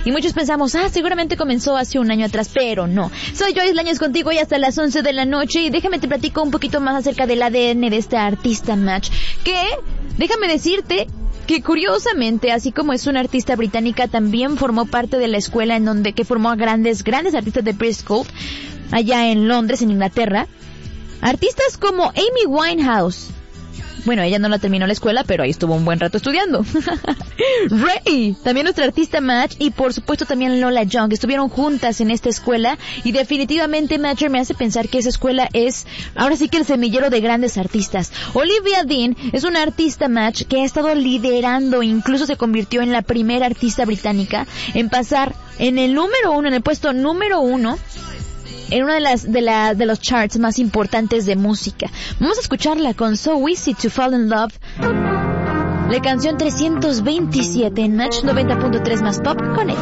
Y muchos pensamos, seguramente comenzó hace un año atrás, pero no. Soy Joyce Lañez contigo y hasta las 11 de la noche. Y déjame te platico un poquito más acerca del ADN de este artista Match. Que, déjame decirte que curiosamente, así como es una artista británica, también formó parte de la escuela que formó a grandes artistas de preschool, allá en Londres, en Inglaterra. Artistas como Amy Winehouse. Bueno, ella no la terminó la escuela, pero ahí estuvo un buen rato estudiando. Ray, también nuestra artista Match, y por supuesto también Lola Young, estuvieron juntas en esta escuela, y definitivamente Matcher me hace pensar que esa escuela es, ahora sí que el semillero de grandes artistas. Olivia Dean es una artista Match que ha estado liderando, incluso se convirtió en la primera artista británica en pasar en el puesto número 1, en una de los charts más importantes de música. Vamos a escucharla con So Easy to Fall in Love, la canción 327 en Match 90.3 más Pop Connect.